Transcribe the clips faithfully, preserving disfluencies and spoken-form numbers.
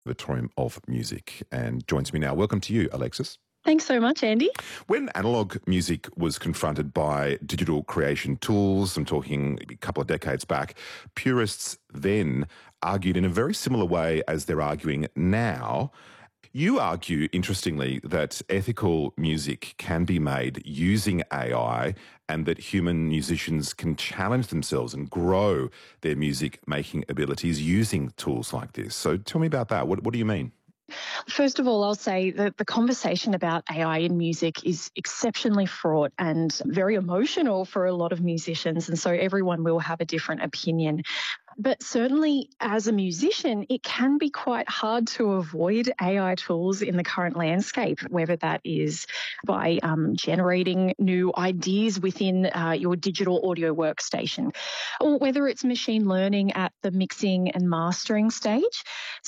Conservatorium of Music, and joins me now. Welcome to you, Alexis. Thanks so much, Andy. When analogue music was confronted by digital creation tools, I'm talking a couple of decades back, purists then argued in a very similar way as they're arguing now. You argue, interestingly, that ethical music can be made using A I and that human musicians can challenge themselves and grow their music-making abilities using tools like this. So tell me about that. What, what do you mean? First of all, I'll say that the conversation about A I in music is exceptionally fraught and very emotional for a lot of musicians, and so everyone will have a different opinion. But certainly as a musician, it can be quite hard to avoid A I tools in the current landscape, whether that is by um, generating new ideas within uh, your digital audio workstation, or whether it's machine learning at the mixing and mastering stage.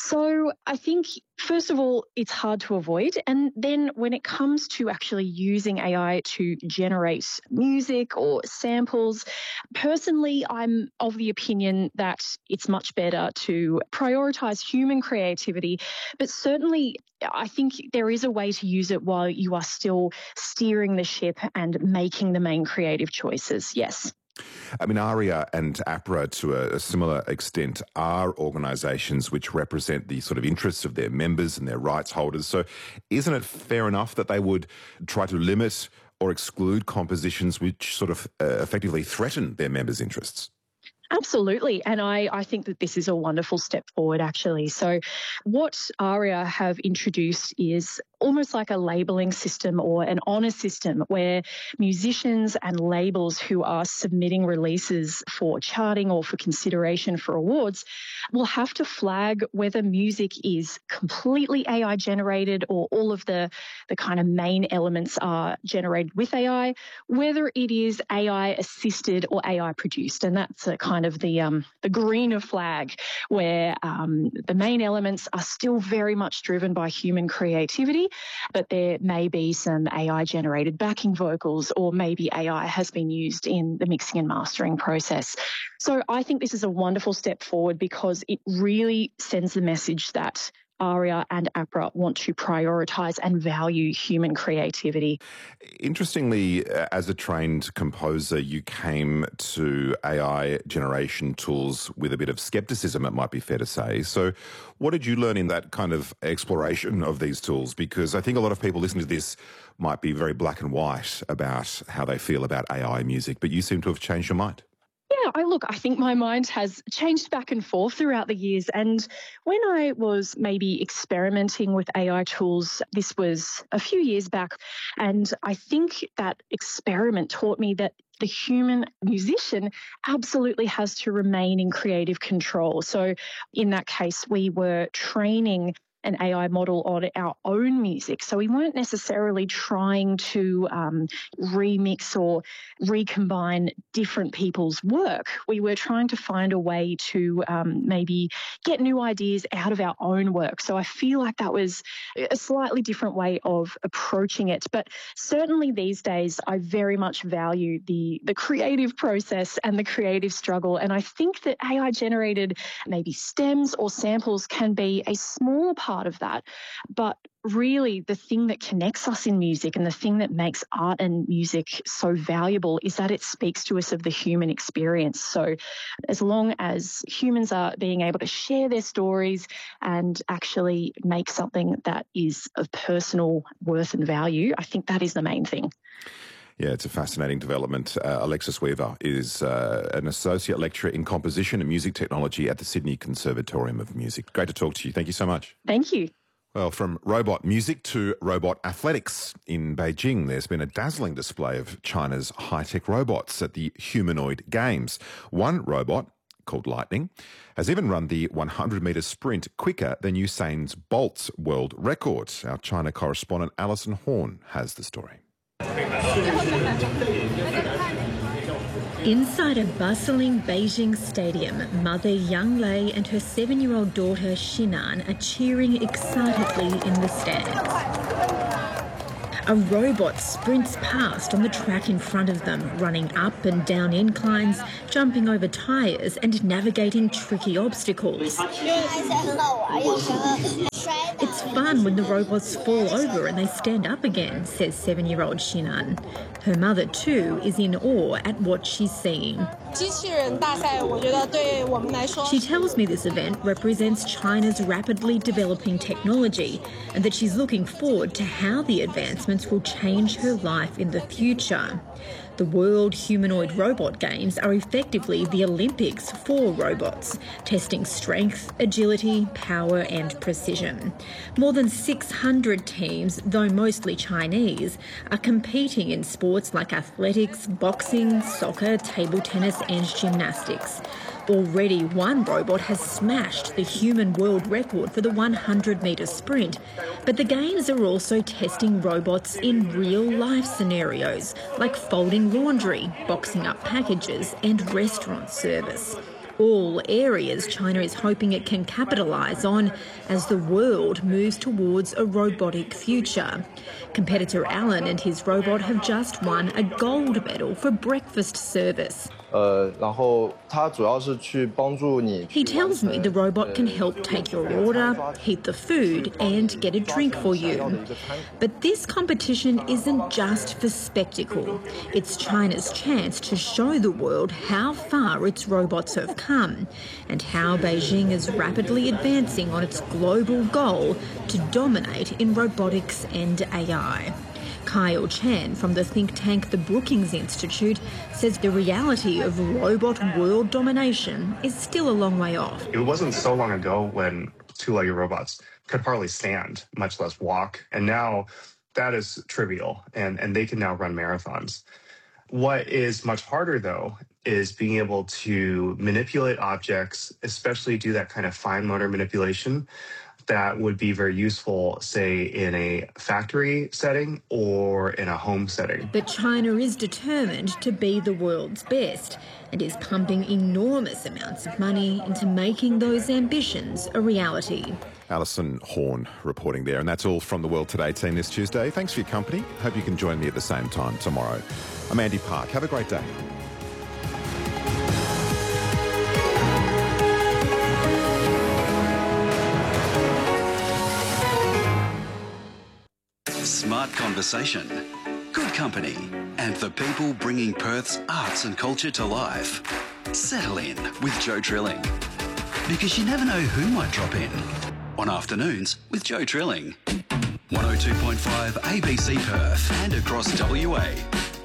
So I think, first of all, it's hard to avoid. And then when it comes to actually using A I to generate music or samples, personally, I'm of the opinion that it's much better to prioritise human creativity. But certainly, I think there is a way to use it while you are still steering the ship and making the main creative choices. Yes. I mean, ARIA and APRA, to a, a similar extent, are organisations which represent the sort of interests of their members and their rights holders. So isn't it fair enough that they would try to limit or exclude compositions which sort of uh, effectively threaten their members' interests? Absolutely. And I, I think that this is a wonderful step forward, actually. So what ARIA have introduced is almost like a labelling system or an honour system where musicians and labels who are submitting releases for charting or for consideration for awards will have to flag whether music is completely A I generated or all of the, the kind of main elements are generated with A I, whether it is A I assisted or A I produced. And that's a kind of the um, the greener flag where um, the main elements are still very much driven by human creativity, but there may be some A I-generated backing vocals, or maybe A I has been used in the mixing and mastering process. So I think this is a wonderful step forward because it really sends the message that ARIA and APRA want to prioritise and value human creativity. Interestingly, as a trained composer, you came to A I generation tools with a bit of scepticism, it might be fair to say. So what did you learn in that kind of exploration of these tools? Because I think a lot of people listening to this might be very black and white about how they feel about A I music, but you seem to have changed your mind. Yeah, I look, I think my mind has changed back and forth throughout the years. And when I was maybe experimenting with A I tools, this was a few years back, and I think that experiment taught me that the human musician absolutely has to remain in creative control. So in that case, we were training an A I model on our own music. So we weren't necessarily trying to um, remix or recombine different people's work. We were trying to find a way to um, maybe get new ideas out of our own work. So I feel like that was a slightly different way of approaching it. But certainly these days, I very much value the, the creative process and the creative struggle. And I think that A I-generated maybe stems or samples can be a small part of that. But really, the thing that connects us in music and the thing that makes art and music so valuable is that it speaks to us of the human experience. So as long as humans are being able to share their stories and actually make something that is of personal worth and value, I think that is the main thing. Yeah, it's a fascinating development. Uh, Alexis Weaver is uh, an associate lecturer in composition and music technology at the Sydney Conservatorium of Music. Great to talk to you. Thank you so much. Thank you. Well, from robot music to robot athletics in Beijing, there's been a dazzling display of China's high-tech robots at the Humanoid Games. One robot, called Lightning, has even run the one hundred metre sprint quicker than Usain Bolt's world record. Our China correspondent Alison Horn has the story. Inside a bustling Beijing stadium, mother Yang Lei and her seven-year-old daughter Xinan are cheering excitedly in the stands. A robot sprints past on the track in front of them, running up and down inclines, jumping over tyres and navigating tricky obstacles. It's fun when the robots fall over and they stand up again, says seven-year-old Xinan. Her mother, too, is in awe at what she's seeing. She tells me this event represents China's rapidly developing technology and that she's looking forward to how the advancements will change her life in the future. The World Humanoid Robot Games are effectively the Olympics for robots, testing strength, agility, power and precision. More than six hundred teams, though mostly Chinese, are competing in sports like athletics, boxing, soccer, table tennis and gymnastics. Already one robot has smashed the human world record for the one hundred metre sprint. But the Games are also testing robots in real-life scenarios, like folding laundry, boxing up packages and restaurant service. All areas China is hoping it can capitalise on as the world moves towards a robotic future. Competitor Alan and his robot have just won a gold medal for breakfast service. He tells me the robot can help take your order, heat the food and get a drink for you. But this competition isn't just for spectacle. It's China's chance to show the world how far its robots have come and how Beijing is rapidly advancing on its global goal to dominate in robotics and A I. Kyle Chan from the think tank The Brookings Institute says the reality of robot world domination is still a long way off. It wasn't so long ago when two-legged robots could hardly stand, much less walk. And now that is trivial, and, and they can now run marathons. What is much harder, though, is being able to manipulate objects, especially do that kind of fine motor manipulation that would be very useful, say, in a factory setting or in a home setting. But China is determined to be the world's best and is pumping enormous amounts of money into making those ambitions a reality. Alison Horn reporting there. And that's all from the World Today team this Tuesday. Thanks for your company. Hope you can join me at the same time tomorrow. I'm Andy Park. Have a great day. Smart conversation, good company, and the people bringing Perth's arts and culture to life. Settle in with Joe Trilling, because you never know who might drop in on Afternoons with Joe Trilling. one oh two point five A B C Perth and across W A.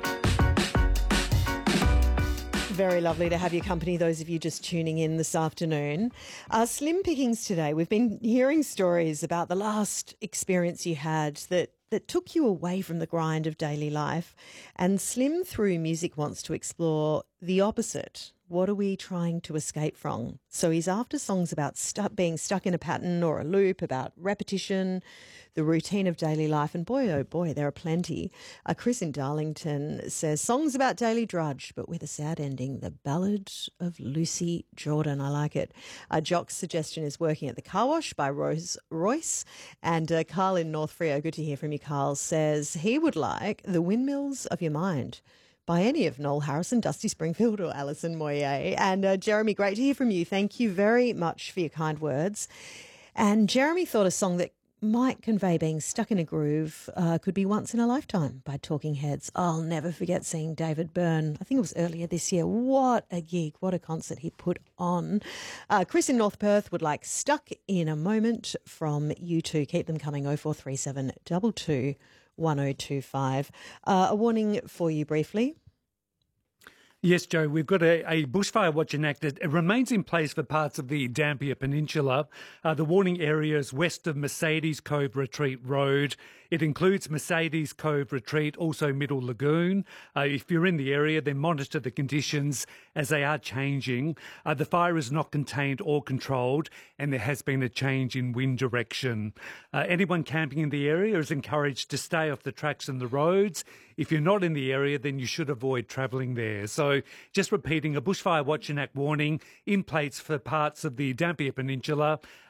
Very lovely to have your company, those of you just tuning in this afternoon. Uh, slim pickings today. We've been hearing stories about the last experience you had that that took you away from the grind of daily life. And Slim, through music, wants to explore the opposite. What are we trying to escape from? So he's after songs about stu- being stuck in a pattern or a loop, about repetition, the routine of daily life. And boy, oh boy, there are plenty. Uh, Chris in Darlington says, songs about daily drudge, but with a sad ending. The Ballad of Lucy Jordan. I like it. Uh, Jock's suggestion is Working at the Car Wash by Rose Royce. And uh, Carl in North Freo, good to hear from you, Carl, says he would like The Windmills of Your Mind by any of Noel Harrison, Dusty Springfield or Alison Moyer. And uh, Jeremy, great to hear from you. Thank you very much for your kind words. And Jeremy thought a song that might convey being stuck in a groove uh, could be Once in a Lifetime by Talking Heads. I'll never forget seeing David Byrne. I think it was earlier this year. What a gig, what a concert he put on. Uh, Chris in North Perth would like Stuck in a Moment from U two. Keep them coming, oh four three seven two two one oh two five. Uh, a warning for you briefly. Yes, Joe, we've got a, a bushfire watch enacted. It remains in place for parts of the Dampier Peninsula. Uh, the warning area is west of Mercedes Cove Retreat Road. It includes Mercedes Cove Retreat, also Middle Lagoon. Uh, if you're in the area, then monitor the conditions as they are changing. Uh, the fire is not contained or controlled, and there has been a change in wind direction. Uh, anyone camping in the area is encouraged to stay off the tracks and the roads. If you're not in the area, then you should avoid travelling there. So just repeating, a bushfire watch and act warning in place for parts of the Dampier Peninsula.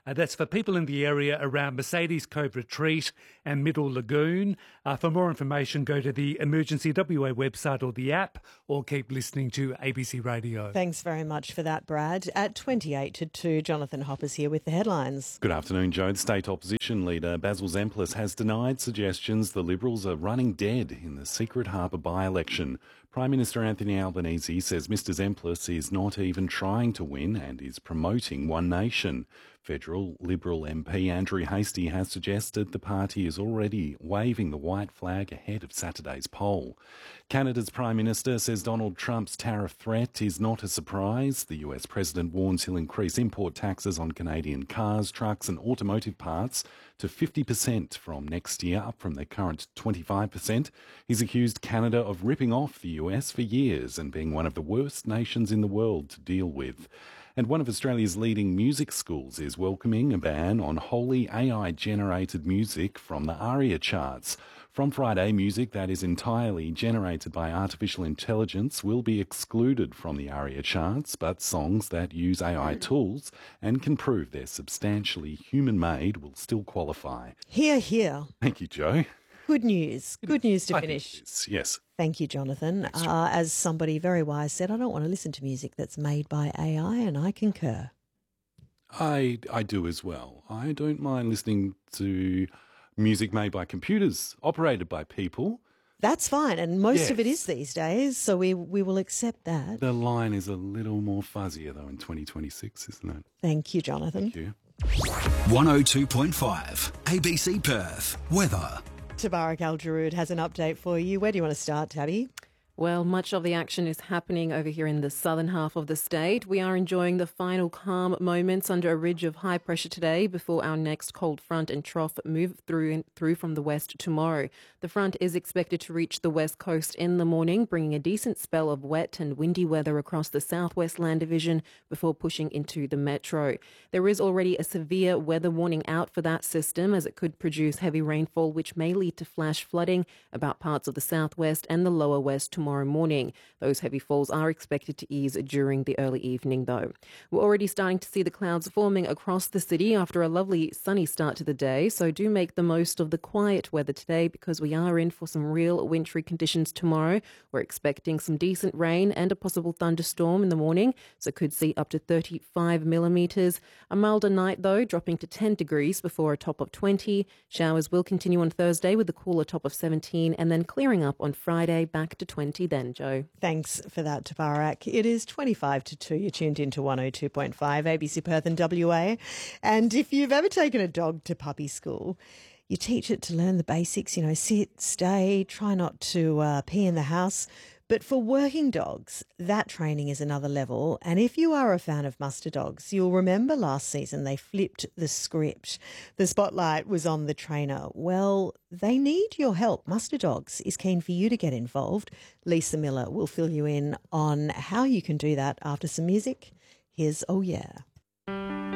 Uh, that's for people in the area around Mercedes Cove Retreat and Middle Lagoon. Uh, for more information, go to the Emergency W A website or the app, or keep listening to A B C Radio. Thanks very much for that, Brad. At twenty-eight to two, Jonathan Hopper's here with the headlines. Good afternoon, Joe. State Opposition Leader Basil Zemplis has denied suggestions the Liberals are running dead in the Secret Harbour by-election. Prime Minister Anthony Albanese says Mr Zemplis is not even trying to win and is promoting One Nation. Federal Liberal M P Andrew Hastie has suggested the party is already waving the white flag ahead of Saturday's poll. Canada's Prime Minister says Donald Trump's tariff threat is not a surprise. The U S President warns he'll increase import taxes on Canadian cars, trucks and automotive parts to fifty percent from next year, up from their current twenty-five percent. He's accused Canada of ripping off the U S for years and being one of the worst nations in the world to deal with. And one of Australia's leading music schools is welcoming a ban on wholly A I-generated music from the ARIA charts. From Friday, music that is entirely generated by artificial intelligence will be excluded from the ARIA charts, but songs that use A I tools and can prove they're substantially human-made will still qualify. Hear, hear. Thank you, Joe. Good news. Good news to I finish. think it is, yes. Thank you, Jonathan. Uh, as somebody very wise said, I don't want to listen to music that's made by A I, and I concur. I, I do as well. I don't mind listening to music made by computers, operated by people. That's fine, and most Yes. of it is these days, so we we will accept that. The line is a little more fuzzier, though, in twenty twenty-six, isn't it? Thank you, Jonathan. Thank you. one oh two point five A B C Perth. Weather. Tabarak Al-Jaroud has an update for you. Where do you want to start, Tabby? Well, much of the action is happening over here in the southern half of the state. We are enjoying the final calm moments under a ridge of high pressure today before our next cold front and trough move through and through from the west tomorrow. The front is expected to reach the west coast in the morning, bringing a decent spell of wet and windy weather across the southwest land division before pushing into the metro. There is already a severe weather warning out for that system, as it could produce heavy rainfall, which may lead to flash flooding about parts of the southwest and the lower west tomorrow. Tomorrow morning. Those heavy falls are expected to ease during the early evening, though. We're already starting to see the clouds forming across the city after a lovely sunny start to the day, so do make the most of the quiet weather today, because we are in for some real wintry conditions tomorrow. We're expecting some decent rain and a possible thunderstorm in the morning, so could see up to thirty-five millimetres. A milder night, though, dropping to ten degrees before a top of twenty. Showers will continue on Thursday with a cooler top of seventeen, and then clearing up on Friday back to twenty then, Joe. Thanks for that, Tabarak. It is twenty-five to two. You're tuned into one oh two point five A B C Perth and W A. And if you've ever taken a dog to puppy school, you teach it to learn the basics, you know, sit, stay, try not to uh, pee in the house. But for working dogs, that training is another level. And if you are a fan of muster dogs, you'll remember last season they flipped the script. The spotlight was on the trainer. Well, they need your help. Muster Dogs is keen for you to get involved. Lisa Miller will fill you in on how you can do that after some music. Here's Oh Yeah.